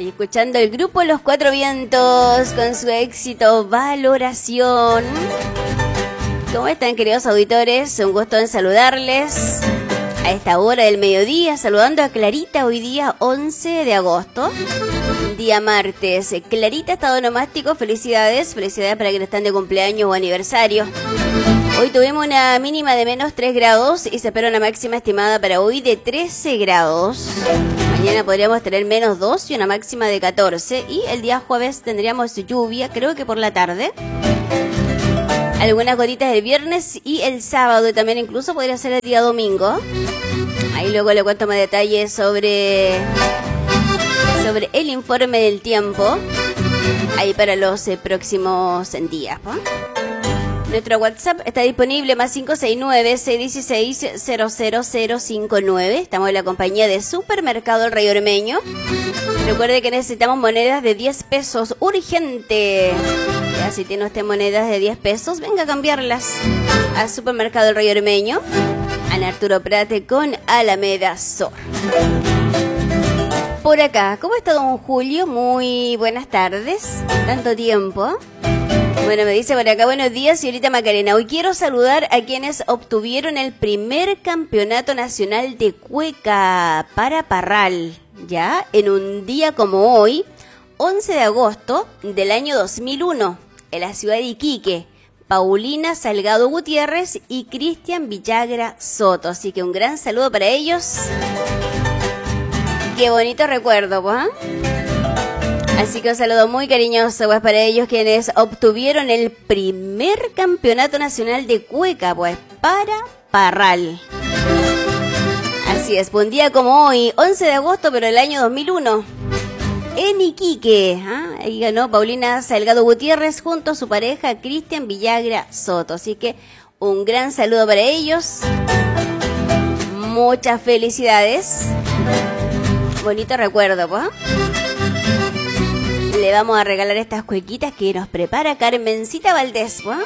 Ahí escuchando el grupo Los Cuatro Vientos con su éxito Valoración. ¿Cómo están, queridos auditores? Un gusto en saludarles a esta hora del mediodía, saludando a Clarita hoy día 11 de agosto, día martes. Clarita, estado nomástico, felicidades para quienes están de cumpleaños o aniversario. Hoy tuvimos una mínima de menos 3 grados y se espera una máxima estimada para hoy de 13 grados. Mañana podríamos tener menos 2 y una máxima de 14. Y el día jueves tendríamos lluvia, creo que por la tarde. Algunas gotitas el viernes y el sábado, y también incluso podría ser el día domingo. Ahí luego le cuento más detalles sobre el informe del tiempo. Ahí para los próximos días, ¿no? Nuestro WhatsApp está disponible más 569-616-00059. Estamos en la compañía de Supermercado El Rey Ormeño. Recuerde que necesitamos monedas de 10 pesos urgente. Ya, si tiene usted monedas de 10 pesos, venga a cambiarlas al Supermercado El Rey Ormeño, en Arturo Prate con Alameda Sur. Por acá, ¿cómo está don Julio? Muy buenas tardes. Tanto tiempo. Bueno, me dice por acá, buenos días, señorita Macarena. Hoy quiero saludar a quienes obtuvieron el primer campeonato nacional de cueca para Parral, ya, en un día como hoy, 11 de agosto del año 2001, en la ciudad de Iquique. Paulina Salgado Gutiérrez y Cristian Villagra Soto. Así que un gran saludo para ellos. Qué bonito recuerdo, pues, ¿eh? Así que un saludo muy cariñoso, pues, para ellos quienes obtuvieron el primer campeonato nacional de cueca, pues, para Parral. Así es, un día como hoy, 11 de agosto, pero el año 2001, en Iquique. Ahí ganó Paulina Salgado Gutiérrez junto a su pareja Cristian Villagra Soto. Así que un gran saludo para ellos. Muchas felicidades. Bonito recuerdo, pues. Le vamos a regalar estas cuequitas que nos prepara Carmencita Valdés, ¿no?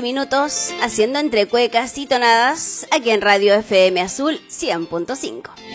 12:15 haciendo entre cuecas y tonadas aquí en Radio FM Azul 100.5.